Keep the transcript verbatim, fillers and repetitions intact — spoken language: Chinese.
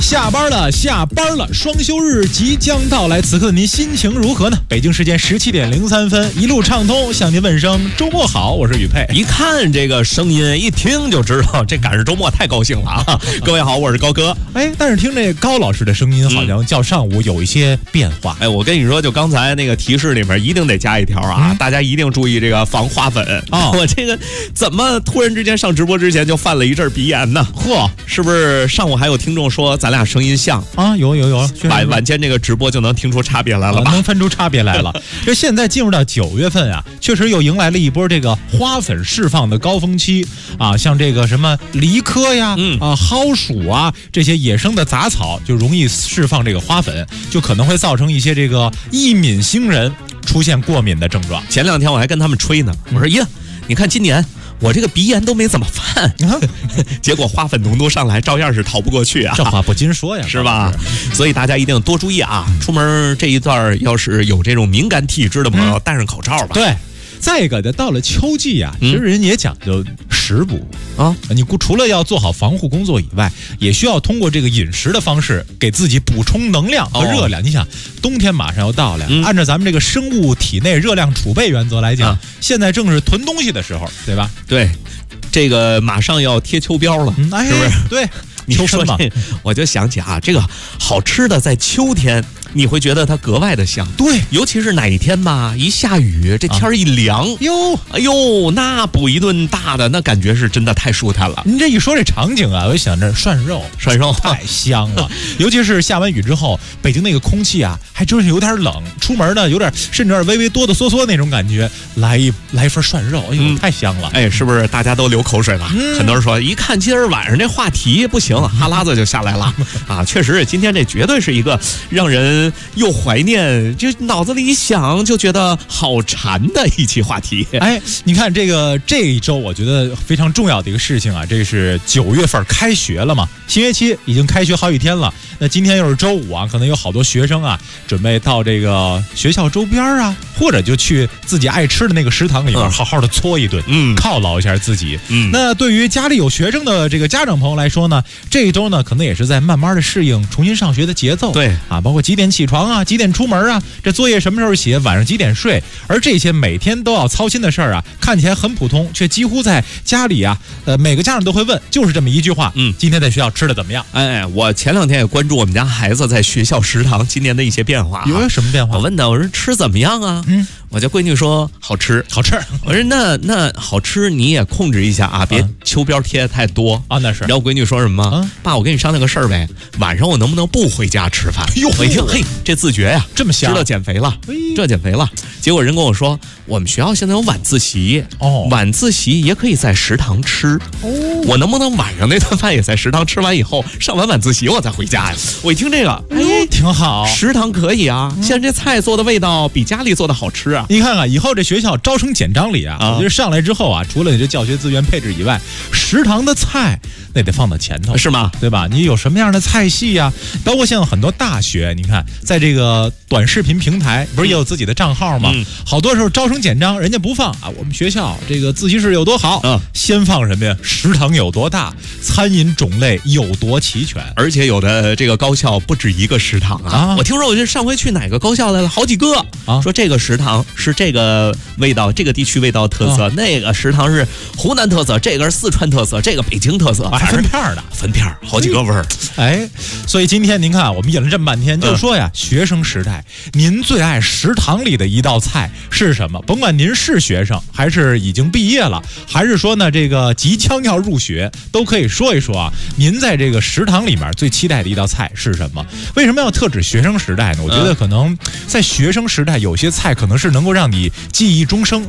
下班了，下班了，双休日即将到来，此刻您心情如何呢？北京时间十七点零三分，一路畅通，向您问声周末好，我是宇佩。 一看这个声音，一听就知道这赶上周末，太高兴了啊！各位好，我是高哥。 哎，但是听这高老师的声音，好像较上午有一些变化。 哎，我跟你说，就刚才那个提示里面一定得加一条啊，嗯、大家一定注意这个防花粉啊！我这个怎么突然之间上直播之前就犯了一阵鼻炎呢？嚯，是不是上午还有听众说咱俩声音像啊？有有有， 晚晚间这个直播就能听出差别来了吧？ 能分出差别来了。这现在进入到九月份啊，确实又迎来了一波这个花粉释放的高峰期啊，像这个什么梨科呀、嗯、啊蒿鼠啊这些野生的杂草就容易释放这个花粉，就可能会造成一些这个易敏星人出现过敏的症状。 前两天我还跟他们吹呢，我说呀，你看今年我这个鼻炎都没怎么犯，结果花粉浓度上来，照样是逃不过去啊！ 这话不禁说呀， 是吧？所以大家一定多注意啊！出门这一段要是有这种敏感体质的朋友，戴上口罩吧。 对。再一个的，到了秋季啊，其实人也讲究食补、嗯、啊。你除了要做好防护工作以外，也需要通过这个饮食的方式给自己补充能量和热量。哦、你想，冬天马上要到了，嗯、按照咱们这个生物体内热量储备原则来讲，啊、现在正是囤东西的时候，对吧？ 对，这个马上要贴秋膘了，嗯哎、是不是？ 对。 你说这，我就想起啊，这个好吃的在秋天，你会觉得它格外的香。 对， 尤其是哪一天吧，一下雨，这天一凉，哟、啊，哎呦，那补一顿大的，那感觉是真的太舒坦了。 您这一说这场景啊，我就想着涮肉， 涮肉太香了。尤其是下完雨之后，北京那个空气啊，还真是有点冷，出门呢有点甚至有点微微哆哆嗦嗦那种感觉。来一来一份涮肉，哎呦，嗯、太香了。 哎，是不是大家都流口水了？嗯、很多人说，一看今儿晚上这话题不行。哈喇子就下来了啊！确实，今天这绝对是一个让人又怀念，就脑子里一想就觉得好馋的一期话题。 哎，你看这个这一周，我觉得非常重要的一个事情啊，这是九月份开学了嘛，新学期已经开学好几天了。那今天又是周五啊，可能有好多学生啊，准备到这个学校周边啊，或者就去自己爱吃的那个食堂里边，好好的搓一顿，嗯，犒劳一下自己。嗯，那对于家里有学生的这个家长朋友来说呢，这一周呢，可能也是在慢慢的适应重新上学的节奏。 对啊，包括几点起床啊，几点出门啊，这作业什么时候写，晚上几点睡，而这些每天都要操心的事儿啊，看起来很普通，却几乎在家里啊，呃，每个家长都会问，就是这么一句话，嗯，今天在学校吃的怎么样？ 哎，我前两天也关注我们家孩子在学校食堂今年的一些变化、啊。 有什么变化？ 我问他，我说吃怎么样啊？嗯，我家闺女说好吃， 好吃。 我说那那好吃你也控制一下啊，别秋膘贴的太多啊。那是。 然后闺女说什么吗？啊、爸，我跟你商量个事儿呗，晚上我能不能不回家吃饭？哟，我一听，嘿，这自觉呀， 这么香， 知道减肥了，这减肥了。结果人跟我说，我们学校现在有晚自习，哦，晚自习也可以在食堂吃。哦，我能不能晚上那顿饭也在食堂吃完以后，上完晚自习我再回家呀？我一听这个， 哎，挺好， 食堂可以啊，嗯、现在这菜做的味道比家里做的好吃啊。 你看看以后这学校招生简章里啊，啊我觉得上来之后啊，除了你这教学资源配置以外，食堂的菜那得放到前头， 是吗？ 对吧？你有什么样的菜系呀、啊？包括像很多大学，你看在这个短视频平台，不是也有自己的账号吗？嗯、好多时候招生简章人家不放啊，我们学校这个自习室有多好，嗯、先放什么呀？食堂有多大，餐饮种类有多齐全， 而且有的这个高校不止一个食堂啊。啊我听说我这上回去哪个高校来了，好几个啊，说这个食堂是这个味道，这个地区味道特色，啊、那个食堂是湖南特色，这个是四川特色，这个北京特色， 还分片的， 分片好几个味儿。 哎，所以今天您看我们演了这么半天，就说呀，嗯、学生时代您最爱食堂里的一道菜是什么？甭管您是学生，还是已经毕业了，还是说呢这个即将要入学，都可以说一说啊。您在这个食堂里面最期待的一道菜是什么？为什么要特指学生时代呢？我觉得可能在学生时代，有些菜可能是能够让你记忆终生，